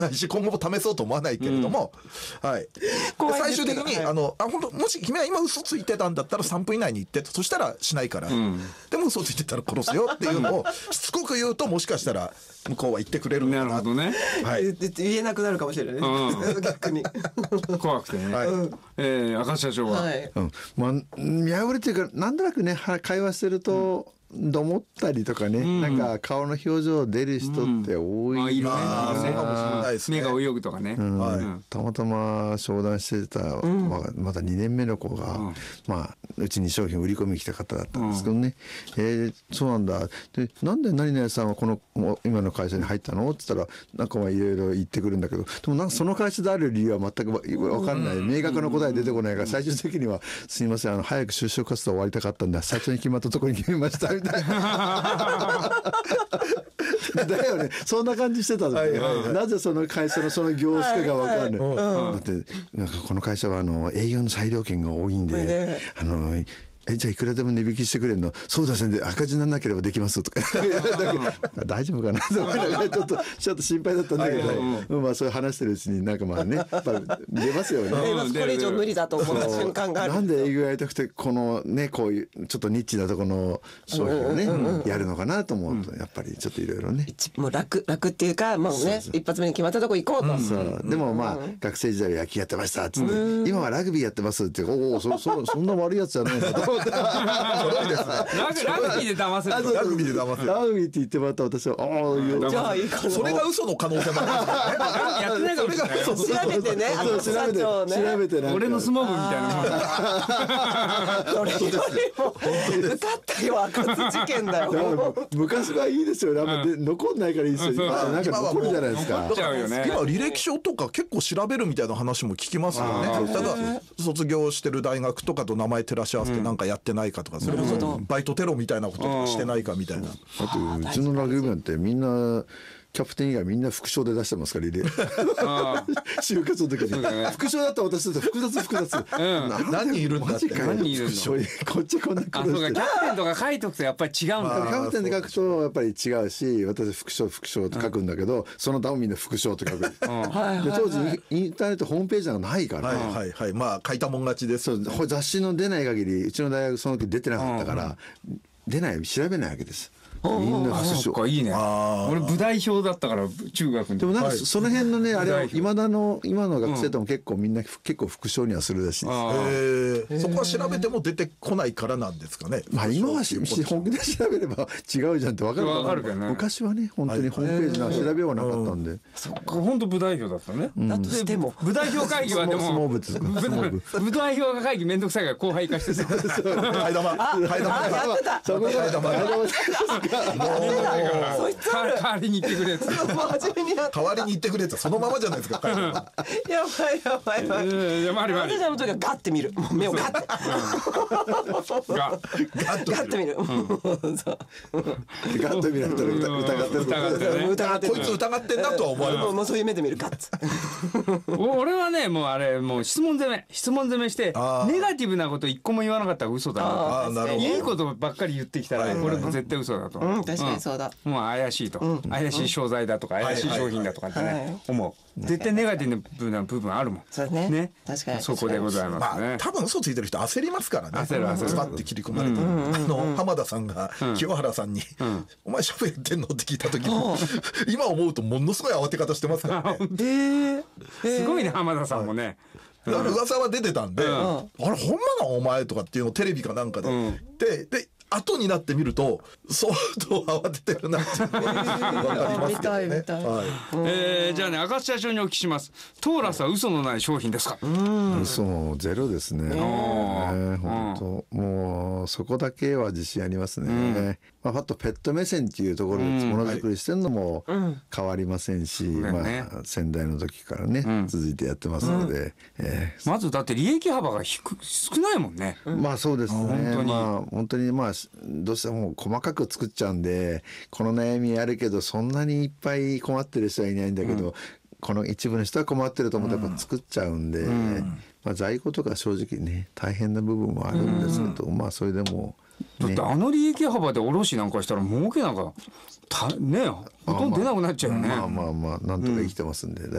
ないし、今後も試そうと思わないけれども、はい。最終的に、本当もし君は今嘘ついてたんだったら3分以内に言って、そしたらしないから、でも嘘ついてたら殺すよっていうのをしつこく言うと、もしかしたら向こうは言ってくれるのかな。 なるほどね。 はい。言えなくなるかもしれないね。逆に。 怖くてね。赤社長は。 まあ、見破るっていうか、なんとなくね、会話してると、どもったりとかね、なんか顔の表情出る人って多い。 いるね。 目が泳ぐとかね。 たまたま商談してた、まだ2年目の子が、まあ、うちに商品売り込みに来た方だったんですけどね。そうなんだ。で、なんで何々さんはこの、今の会社に入ったのって言ったら、なんかいろいろ言ってくるんだけど、でもなんかその会社である理由は全くわかんない。明確な答え出てこないから、最終的には、すいません、早く就職活動終わりたかったんで、最初に決まったところに決めました。だよね。そんな感じしてたんだけど、なぜその会社のその業種かが分かんない。だって、なんかこの会社は営業の裁量権が多いんで、じゃあいくらでも値引きしてくれるの？そうですね。赤字にならなければできますとか。大丈夫かなと思いながらちょっと心配だったんだけど、まあそういう話してるうちになんかまあね、やっぱ出ますよね。 これ以上無理だと思った瞬間がある。 なんで営業やりたくて、このね、こういうちょっとニッチなところの商品をね、やるのかなと思うと、やっぱりちょっといろいろね。 もう楽っていうか、もうね、一発目に決まったとこ行こうと。 でもまあ、学生時代は野球やってましたっつって、今はラグビーやってますって、おお、そんな悪いやつじゃないのと。 すごいですね。 ラグビーで騙せる。 ラグビーで騙せる。 ラグビーって言ってもらった私は、 じゃあいいかな。 それが嘘の可能性もある。 やってないかもしれない。 調べてね。 調べてね。 俺の相撲部みたいな。 それよりも、受かったよ、赤津事件だよ。 昔はいいですよ。残んないからいいですよ。なんか残るじゃないですか。 今履歴書とか結構調べるみたいな話も聞きますよね。ただ、卒業してる大学とかと名前照らし合わせてなんかやってないかとか、それこそバイトテロみたいなこととかしてないかみたいな。 あと、うちのラグビー部ってみんな、キャプテン以外みんな副賞で出してますから、リレー。就活の時に。副賞だったら私だと複雑。 何人いるんだって。 何人いるの？ こっちこんな苦労して。 キャプテンとか書いとくとやっぱり違うんだ。 キャプテンで書くとやっぱり違うし、私副賞って書くんだけど、その他もみんな副賞って書く。で、当時インターネットホームページがないから。 はい。まあ、書いたもん勝ちです。 雑誌の出ない限り、うちの大学その時出てなかったから、調べないわけです。みんな副賞。 そっか、いいね。俺部代表だったから、中学の時。 でもなんかその辺のね、あれは今の学生とも結構みんな結構副賞にはするらしいです。 そこは調べても出てこないからなんですかね。 まあ今は本気で調べれば違うじゃんって分かるけど、昔はね、本当にホームページの調べようがなかったんで。 そっか、本当部代表だったね。 だとしても。 部代表会議はでも、部代表会議めんどくさいから後輩化してた。 替え玉。 やってた。 そこが替え玉。 そいつ代わりに言ってくれって。 代わりに言ってくれってそのままじゃないですか。 やばい。私の時はガッて見る。目をガッて。ガッて見る。 ガッと見られたら疑ってる。こいつ疑ってんなとは思われます。 もうそういう目で見る。ガッツ。 俺はね、もう質問攻めして、ネガティブなこと一個も言わなかったら嘘だな。いいことばっかり言ってきたら、これも絶対嘘だと。 確かにそうだ。 もう怪しいと。怪しい商材だとか、怪しい商品だとかってね、思う。絶対ネガティブな部分あるもん。 そうね。確かに。 そこでございますね。 多分嘘ついてる人焦りますからね。 焦る。 スパッて切り込まれて。浜田さんが清原さんに、お前シャフやってんのって聞いた時も、今思うとものすごい慌て方してますからね。 すごいね、浜田さんもね。 噂は出てたんで、あれ、ほんまなお前とかっていうのをテレビかなんかで。で、後になってみると、相当慌ててるなってわかりますけどね。 見たい。 じゃあね、赤津社長にお聞きします。トーラスは嘘のない商品ですか？ 嘘もゼロですね。本当もう、そこだけは自信ありますね。まあ、あとペット目線っていうところでものづくりしてるのも変わりませんし、まあ、先代の時からね、続いてやってますので。 まずだって利益幅が少ないもんね。 まあそうですね。本当にまあ、どうしても細かく作っちゃうんで、この悩みあるけど、そんなにいっぱい困ってる人はいないんだけど、この一部の人は困ってると思ってやっぱ作っちゃうんで、まあ在庫とか正直ね、大変な部分もあるんですけど、まあそれでも、 だってあの利益幅で卸なんかしたら儲けなんかねほとんど出なくなっちゃうよね。 まあなんとか生きてますんで。